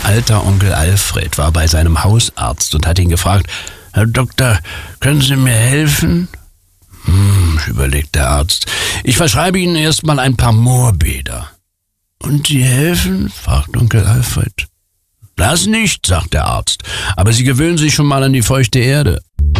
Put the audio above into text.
alter Onkel Alfred war bei seinem Hausarzt und hat ihn gefragt: »Herr Doktor, können Sie mir helfen?« Überlegt der Arzt. »Ich verschreibe Ihnen erstmal ein paar Moorbäder.« »Und die helfen?« fragt Onkel Alfred. »Das nicht«, sagt der Arzt, »aber Sie gewöhnen sich schon mal an die feuchte Erde.«